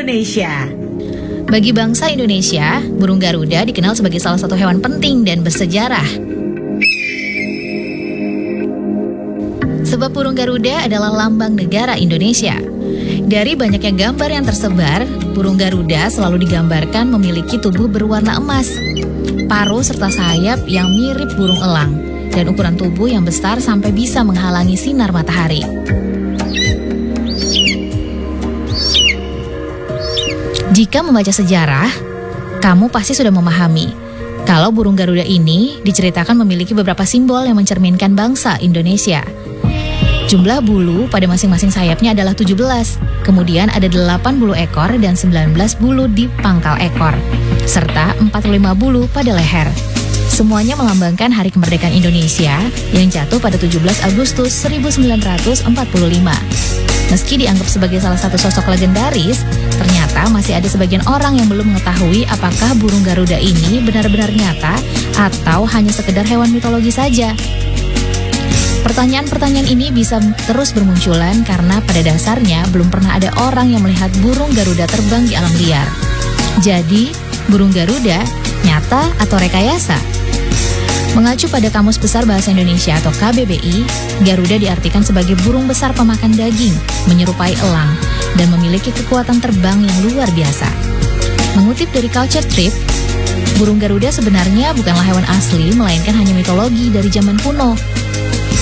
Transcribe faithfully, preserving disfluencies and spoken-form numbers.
Indonesia. Bagi bangsa Indonesia, burung Garuda dikenal sebagai salah satu hewan penting dan bersejarah. Sebab burung Garuda adalah lambang negara Indonesia. Dari banyaknya gambar yang tersebar, burung Garuda selalu digambarkan memiliki tubuh berwarna emas, paruh serta sayap yang mirip burung elang, dan ukuran tubuh yang besar sampai bisa menghalangi sinar matahari. Jika membaca sejarah, kamu pasti sudah memahami kalau burung Garuda ini diceritakan memiliki beberapa simbol yang mencerminkan bangsa Indonesia. Jumlah bulu pada masing-masing sayapnya adalah tujuh belas, kemudian ada delapan bulu ekor dan sembilan belas bulu di pangkal ekor, serta empat puluh lima bulu pada leher. Semuanya melambangkan Hari Kemerdekaan Indonesia yang jatuh pada tujuh belas Agustus seribu sembilan ratus empat puluh lima. Meski dianggap sebagai salah satu sosok legendaris, ternyata masih ada sebagian orang yang belum mengetahui apakah burung Garuda ini benar-benar nyata atau hanya sekedar hewan mitologi saja. Pertanyaan-pertanyaan ini bisa terus bermunculan karena pada dasarnya belum pernah ada orang yang melihat burung Garuda terbang di alam liar. Jadi, burung Garuda nyata atau rekayasa? Mengacu pada Kamus Besar Bahasa Indonesia atau K B B I, Garuda diartikan sebagai burung besar pemakan daging, menyerupai elang, dan memiliki kekuatan terbang yang luar biasa. Mengutip dari Culture Trip, burung Garuda sebenarnya bukanlah hewan asli, melainkan hanya mitologi dari zaman kuno.